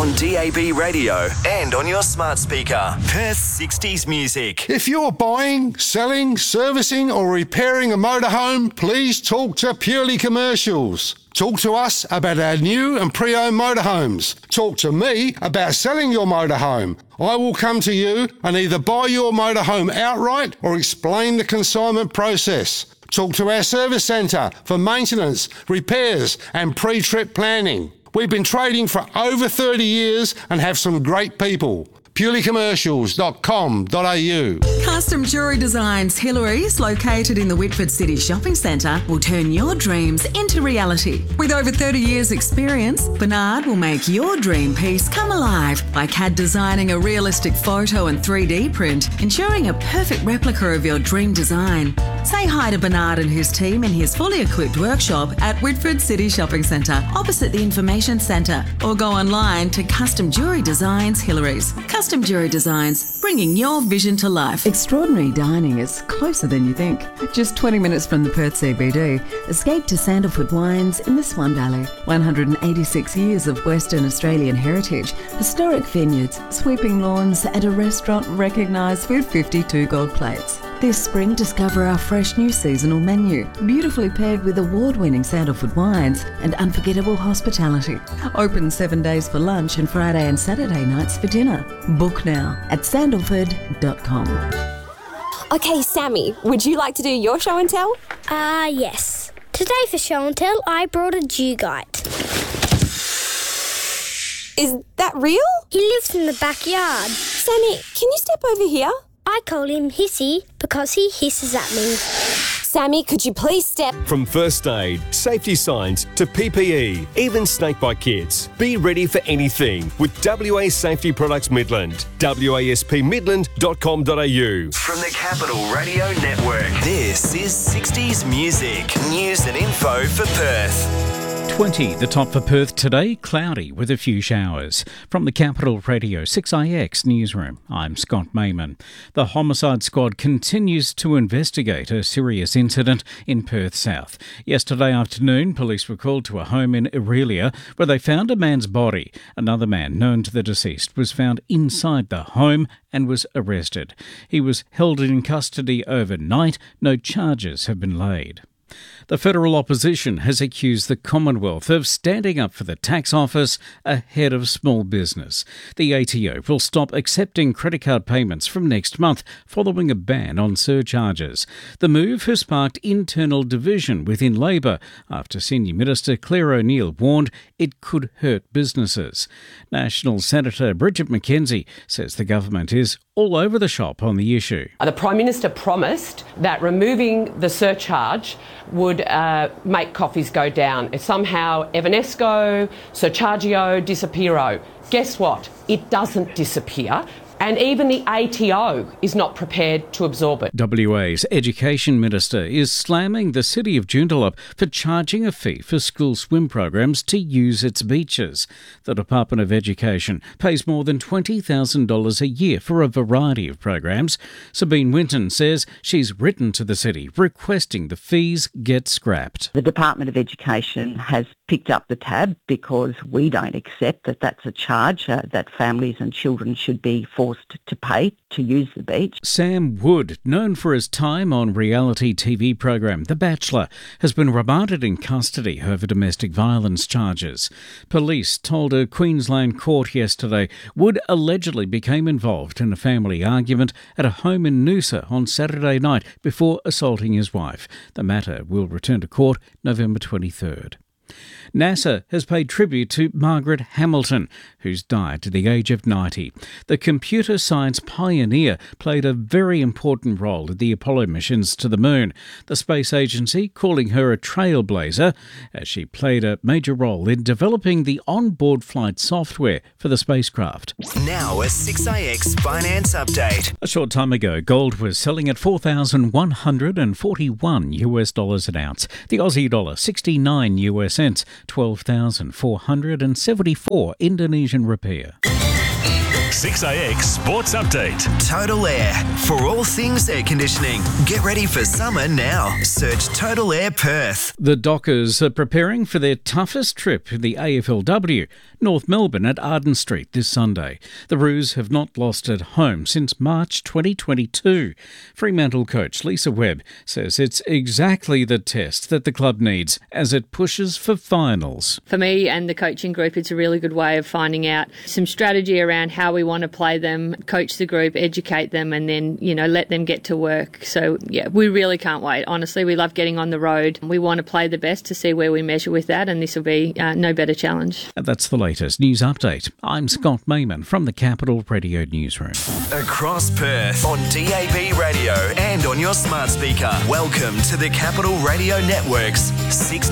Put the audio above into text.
on DAB radio and on your smart speaker. Perth 60s music. If you're buying, selling, servicing or repairing a motorhome, please talk to Purely Commercials. Talk to us about our new and pre-owned motorhomes. Talk to me about selling your motorhome. I will come to you and either buy your motorhome outright or explain the consignment process. Talk to our service centre for maintenance, repairs and pre-trip planning. We've been trading for over 30 years and have some great people. purelycommercials.com.au. Custom Jewellery Designs Hillary's, located in the Whitford City Shopping Centre, will turn your dreams into reality. With over 30 years' experience, Bernard will make your dream piece come alive by CAD designing a realistic photo and 3D print, ensuring a perfect replica of your dream design. Say hi to Bernard and his team in his fully equipped workshop at Whitford City Shopping Centre, opposite the Information Centre, or go online to Custom Jewellery Designs Hillary's. Custom Jewellery Designs, bringing your vision to life. Extraordinary dining is closer than you think. Just 20 minutes from the Perth CBD, escape to Sandalwood Wines in the Swan Valley. 186 years of Western Australian heritage, historic vineyards, sweeping lawns and a restaurant recognised with 52 gold plates. This spring, discover our fresh new seasonal menu, beautifully paired with award-winning Sandalwood wines and unforgettable hospitality. Open 7 days for lunch and Friday and Saturday nights for dinner. Book now at sandalwood.com. Okay, Sammy, would you like to do your show and tell? Yes. Today for show and tell, I brought a Dugite. Is that real? He lives in the backyard. Sammy, can you step over here? I call him Hissy because he hisses at me. Sammy, could you please step? From first aid, safety signs to PPE, even snakebite kits. Be ready for anything with WA Safety Products Midland. waspmidland.com.au. From the Capital Radio Network, this is 60s music, news and info for Perth. 20, the top for Perth today, cloudy with a few showers. From the Capital Radio 6IX newsroom, I'm Scott Mayman. The Homicide Squad continues to investigate a serious incident in Perth South. Yesterday afternoon, police were called to a home in Aurelia where they found a man's body. Another man known to the deceased was found inside the home and was arrested. He was held in custody overnight. No charges have been laid. The federal opposition has accused the Commonwealth of standing up for the tax office ahead of small business. The ATO will stop accepting credit card payments from next month following a ban on surcharges. The move has sparked internal division within Labor after Senior Minister Claire O'Neill warned it could hurt businesses. National Senator Bridget McKenzie says the government is all over the shop on the issue. The Prime Minister promised that removing the surcharge would make coffees go down. It's somehow Evanesco, Surchargio, Disappearo. Guess what? It doesn't disappear. And even the ATO is not prepared to absorb it. WA's Education Minister is slamming the city of Joondalup for charging a fee for school swim programs to use its beaches. The Department of Education pays more than $20,000 a year for a variety of programs. Sabine Winton says she's written to the city requesting the fees get scrapped. The Department of Education has picked up the tab because we don't accept that that's a charge that families and children should be forced to pay to use the beach. Sam Wood, known for his time on reality TV program The Bachelor, has been remanded in custody over domestic violence charges. Police told a Queensland court yesterday Wood allegedly became involved in a family argument at a home in Noosa on Saturday night before assaulting his wife. The matter will return to court November 23rd. NASA has paid tribute to Margaret Hamilton, who's died at the age of 90. The computer science pioneer played a very important role in the Apollo missions to the moon, the space agency calling her a trailblazer, as she played a major role in developing the onboard flight software for the spacecraft. Now a 6IX finance update. A short time ago, gold was selling at $4,141 an ounce. The Aussie dollar, 69 US cents, 12,474 Indonesian rupiah. 6AX Sports Update. Total Air. For all things air conditioning. Get ready for summer now. Search Total Air Perth. The Dockers are preparing for their toughest trip in the AFLW, North Melbourne at Arden Street this Sunday. The Roos have not lost at home since March 2022. Fremantle coach Lisa Webb says it's exactly the test that the club needs as it pushes for finals. For me and the coaching group, it's a really good way of finding out some strategy around how we want to play them, coach the group, educate them, and then, let them get to work. So, we really can't wait. Honestly, we love getting on the road. We want to play the best to see where we measure with that, and this will be no better challenge. That's the latest news update. I'm Scott Mayman from the Capital Radio Newsroom. Across Perth on DAB radio and on your smart speaker. Welcome to the Capital Radio Network's 60